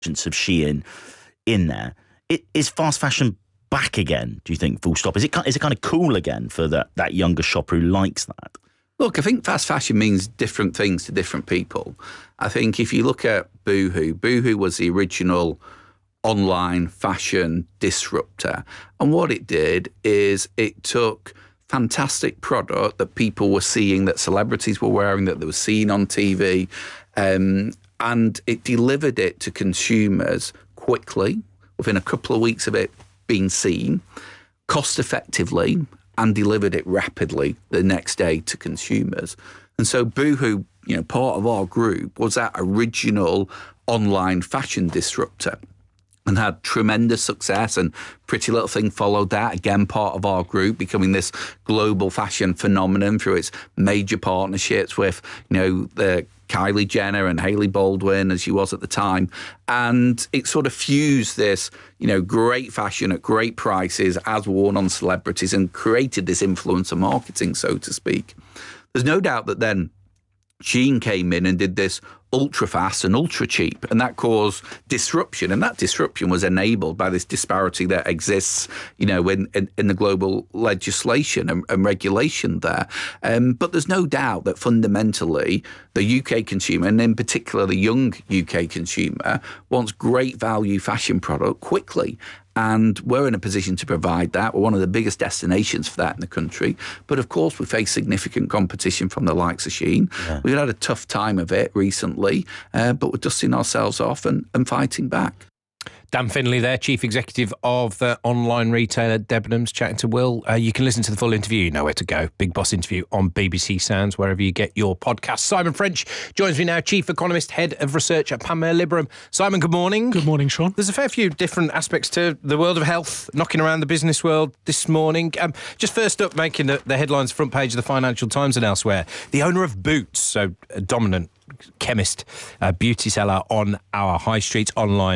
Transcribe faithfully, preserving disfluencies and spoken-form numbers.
of Shein in there. It, is fast fashion back again, do you think, full stop? Is it, is it kind of cool again for that, that younger shopper who likes that? Look, I think fast fashion means different things to different people. I think if you look at Boohoo, Boohoo was the original online fashion disruptor. And what it did is it took fantastic product that people were seeing, that celebrities were wearing, that they were seeing on T V, um, and it delivered it to consumers quickly, within a couple of weeks of it being seen, cost effectively, and delivered it rapidly the next day to consumers. And so Boohoo, you know, part of our group, was that original online fashion disruptor and had tremendous success, and Pretty Little Thing followed that, again part of our group, becoming this global fashion phenomenon through its major partnerships with, you know, the Kylie Jenner and Hailey Baldwin, as she was at the time. And it sort of fused this, you know, great fashion at great prices as worn on celebrities and created this influencer marketing, so to speak. There's no doubt that then Shein came in and did this ultra fast and ultra cheap, and that caused disruption. And that disruption was enabled by this disparity that exists, you know, in, in, in the global legislation and, and regulation there. Um, but there's no doubt that fundamentally the U K consumer, and in particular the young U K consumer, wants great value fashion product quickly. And we're in a position to provide that. We're one of the biggest destinations for that in the country. But of course, we face significant competition from the likes of Shein. Yeah. We've had a tough time of it recently, uh, but we're dusting ourselves off and, and fighting back. Dan Finlay there, Chief Executive of the online retailer Debenhams, chatting to Will. Uh, you can listen to the full interview. You know where to go. Big Boss interview on B B C Sounds, wherever you get your podcasts. Simon French joins me now, Chief Economist, Head of Research at Panmure Liberum. Simon, good morning. Good morning, Sean. There's a fair few different aspects to the world of health knocking around the business world this morning. Um, just first up, making the, the headlines front page of the Financial Times and elsewhere, the owner of Boots, so a dominant chemist, uh, beauty seller on our high streets online,